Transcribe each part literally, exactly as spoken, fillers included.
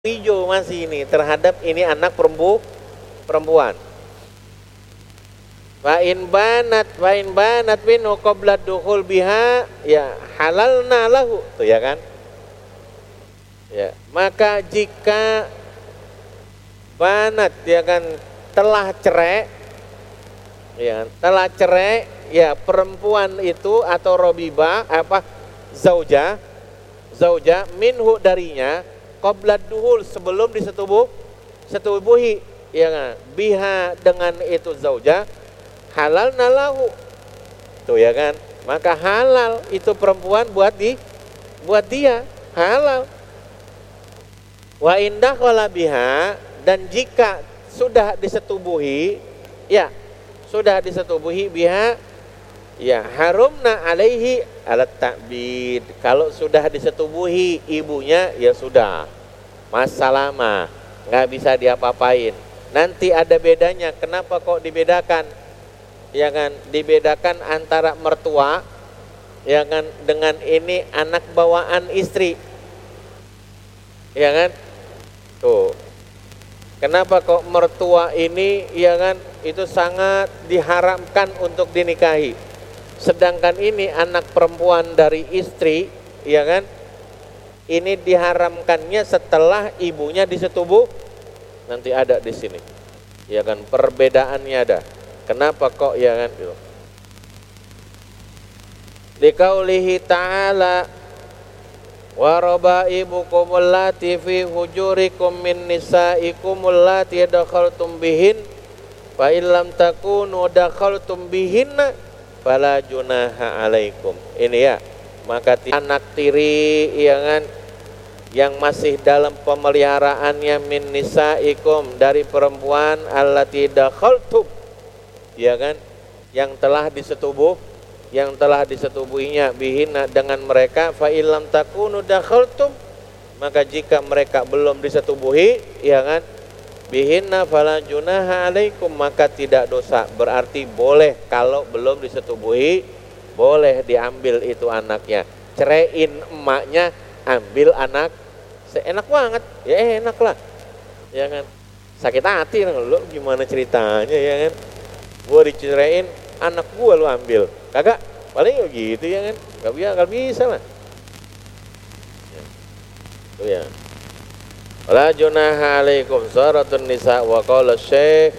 hijau masih ini terhadap ini anak perempu, perempuan. Wa in banat wa in banat minhu qabla dukhul biha ya halalna lahu, tuh ya kan? Ya, maka jika banat ya kan telah cerai, ya kan, telah cerai ya perempuan itu atau robibah apa zauja zauja minhu darinya qabla duhul sebelum disetubuh setubuhi ya kan, biha dengan itu zauja halal nalahu, tuh ya kan, maka halal itu perempuan buat di buat dia halal. Wa indah qala biha, dan jika sudah disetubuhi ya sudah disetubuhi biha ya harumna alaihi alat ta'bid, kalau sudah disetubuhi ibunya ya sudah masalah mah nggak bisa diapa-apain. Nanti ada bedanya. Kenapa kok dibedakan ya kan, dibedakan antara mertua ya kan dengan ini anak bawaan istri ya kan. Tuh kenapa kok mertua ini ya kan itu sangat diharamkan untuk dinikahi, sedangkan ini anak perempuan dari istri ya kan ini diharamkannya setelah ibunya disetubuh. Nanti ada di sini ya kan perbedaannya ada. Kenapa kok ya kan gitu. Liqaulihi ta'ala wa rabaibukum allati fi hujurikum min nisaikum allati dakhaltum bihin fa illam takunu dakhaltum bihinna fala junaha alaikum. Ini ya, maka anak tiri ya kan yang masih dalam pemeliharaannya min nisaikum dari perempuan allati dakhaltum ya kan yang telah disetubuh yang telah disetubuhinya bihinna dengan mereka, fa illam takunu dakhaltum, maka jika mereka belum disetubuhi ya kan bihinna fala junaha alaikum, maka tidak dosa. Berarti boleh kalau belum disetubuhi, boleh diambil itu anaknya. Ceraiin emaknya, ambil anak, seenak banget ya, enak lah ya kan. Sakit hati lo gimana ceritanya ya kan, gua diceraiin anak gua lu ambil, kagak, paling gitu ya kan, nggak bisa, nggak bisa lah. Ya. Tuh ya. Wala junaha alaikum suratun nisa wa qala syekh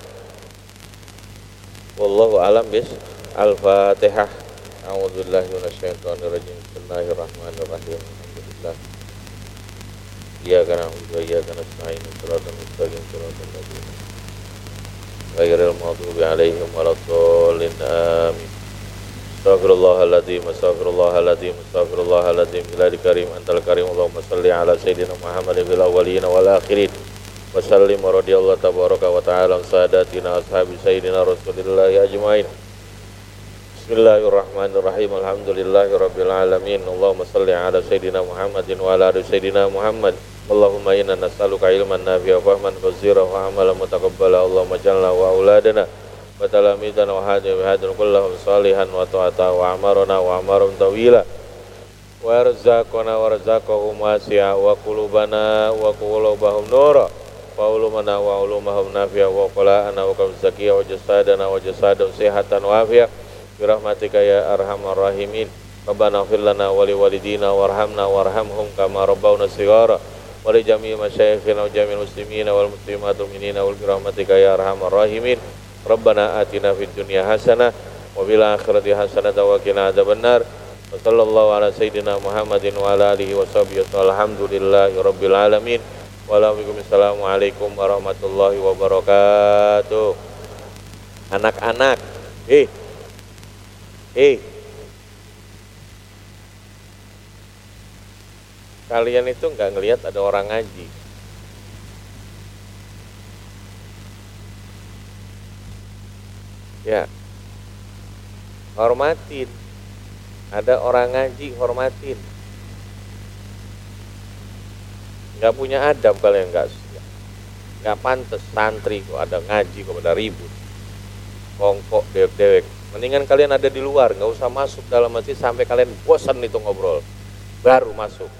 wallahu alam bis al-fatihah. A'udzubillahi minasyaitonir rajim. Bismillahirrahmanirrahim. Alhamdulillah. Iyyaka na'budu wa iyyaka nasta'in. Shiratal mustaqim shiratal ladzina ghairil maghdubi 'alaihim waladdallin. Amin. Astaghfirullahaladzim, astaghfirullahaladzim, astaghfirullahaladzim. Bilal karim, antal karim. Allahumma salli ala sayyidina Muhammadin fil awwalin wal akhirin wa sallim wa radiyallahu tabaraka wa ta'ala sadatina ashabi sayyidina rasulillahi ajmain. Bismillahirrahmanirrahim. Alhamdulillahi rabbil alamin. Allahumma salli ala sayyidina Muhammadin wa ala ali sayyidina Muhammad. Allahumma inna nas'aluka ilman nafi'a wa fahman basira wa amalan mutaqabbala. Allahumma ij'alna wa auladana wa talamidana wa hadi wa hadin kullahum salihan wa ta'ata wa amarana wa amarum tawila wa arzaqana wa arzaqahum wasi'a wa qulubana wa qulubahum nura wa ulumana wa ulumahum nafi'a wa qala'ana wa kam zakiyah wa jasadana wa jasadum sihatan wa afiyah bi rahmatika ya arhamar rahimin. Rabbana ighfir lana wa li walidina warhamna warhamhum kama rabbawna shighara wa li jami'i masyayikhina wa jami'il muslimina wal muslimatul mu'minina wal bi rahmatika ya arhamar rahimin. Rabbana atina fid dunya hasanah wa fil akhirati hasanah wa qina adzabannar. Wa sallallahu ala sayyidina Muhammadin wa ala alihi wa sahbihi alhamdulillahi rabbil alamin. Wassalamualaikum warahmatullahi wabarakatuh. Anak-anak, eh eh kalian itu enggak ngelihat ada orang ngaji. Ya, hormatin. Ada orang ngaji, hormatin. Nggak punya adab kalian, nggak nggak pantas santri kok ada ngaji kok pada ribut, kongkok dewek-dewek. Mendingan kalian ada di luar, nggak usah masuk dalam masjid sampai kalian bosan itu ngobrol, baru masuk.